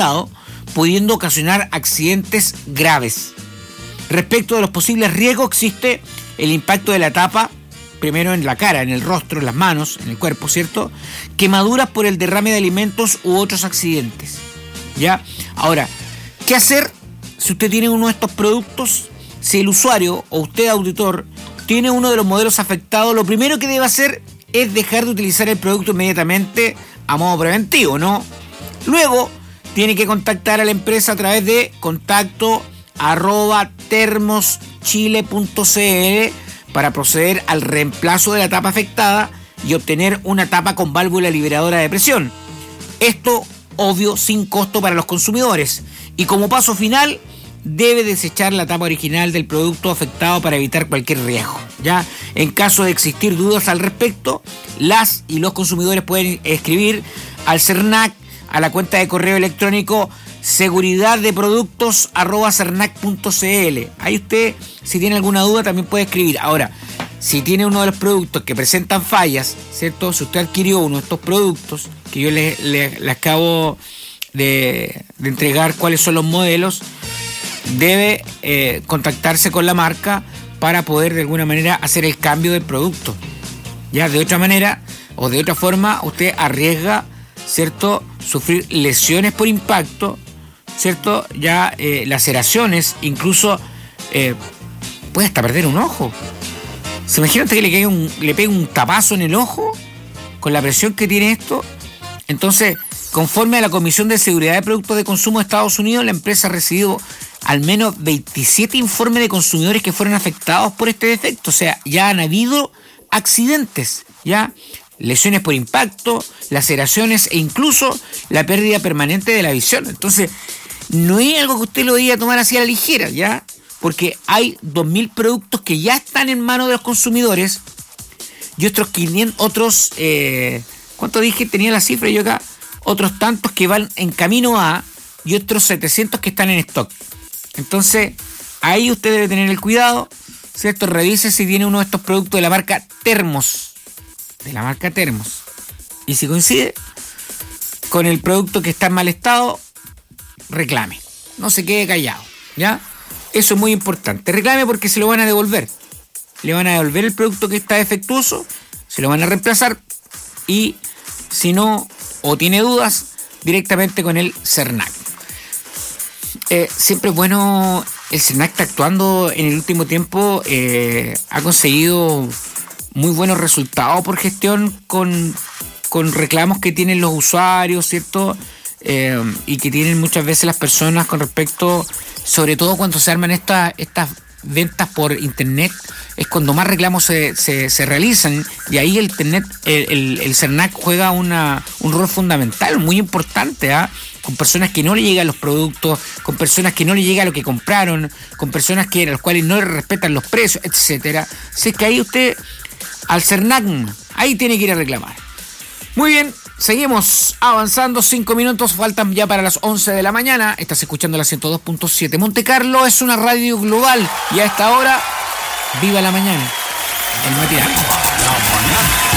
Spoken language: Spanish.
cuidado, pudiendo ocasionar accidentes graves. Respecto de los posibles riesgos, existe el impacto de la tapa, primero en la cara, en el rostro, en las manos, en el cuerpo, ¿cierto? Quemaduras por el derrame de alimentos u otros accidentes, ¿ya? Ahora, ¿qué hacer si usted tiene uno de estos productos? Si el usuario o usted, auditor, tiene uno de los modelos afectados, lo primero que debe hacer es dejar de utilizar el producto inmediatamente a modo preventivo, ¿no? Luego, tiene que contactar a la empresa a través de contacto@termoschile.cl para proceder al reemplazo de la tapa afectada y obtener una tapa con válvula liberadora de presión. Esto, obvio, sin costo para los consumidores. Y como paso final, debe desechar la tapa original del producto afectado para evitar cualquier riesgo, ¿ya? En caso de existir dudas al respecto, las y los consumidores pueden escribir al CERNAC a la cuenta de correo electrónico seguridaddeproductos@cernac.cl. Ahí usted, si tiene alguna duda, también puede escribir. Ahora, si tiene uno de los productos que presentan fallas, ¿cierto? Si usted adquirió uno de estos productos, que yo le acabo de entregar cuáles son los modelos, debe contactarse con la marca para poder de alguna manera hacer el cambio del producto. Ya, de otra manera o de otra forma, usted arriesga, ¿cierto?, sufrir lesiones por impacto, ¿cierto?, ya laceraciones, incluso puede hasta perder un ojo. ¿Se imagina usted que le pegue un tapazo en el ojo con la presión que tiene esto? Entonces, conforme a la Comisión de Seguridad de Productos de Consumo de Estados Unidos, la empresa ha recibido al menos 27 informes de consumidores que fueron afectados por este defecto. O sea, ya han habido accidentes, ya lesiones por impacto, laceraciones e incluso la pérdida permanente de la visión. Entonces, no es algo que usted lo diga tomar así a la ligera, ¿ya? Porque hay 2.000 productos que ya están en manos de los consumidores y otros 500, ¿cuánto dije? Tenía la cifra yo acá. Otros tantos que van en camino a y otros 700 que están en stock. Entonces, ahí usted debe tener el cuidado, ¿cierto? Revise si tiene uno de estos productos de la marca Termos. Y si coincide con el producto que está en mal estado, reclame. No se quede callado, ¿ya? Eso es muy importante. Reclame porque se lo van a devolver. Le van a devolver el producto que está defectuoso, se lo van a reemplazar y si no, o tiene dudas, directamente con el CERNAC. Siempre es bueno, el CERNAC está actuando en el último tiempo, ha conseguido muy buenos resultados por gestión con reclamos que tienen los usuarios, ¿cierto? Y que tienen muchas veces las personas con respecto, sobre todo cuando se arman estas ventas por internet, es cuando más reclamos se realizan, y ahí el internet, el CERNAC juega un rol fundamental, muy importante, con personas que no le llegan los productos, con personas que no le llega lo que compraron, con personas a las cuales no le respetan los precios, etcétera. Así es que ahí usted, al CERNAC, ahí tiene que ir a reclamar. Muy bien, seguimos avanzando, 5 minutos faltan ya para las 11 de la mañana. Estás escuchando la 102.7. Monte Carlo es una radio global y a esta hora, viva la mañana. El matinal.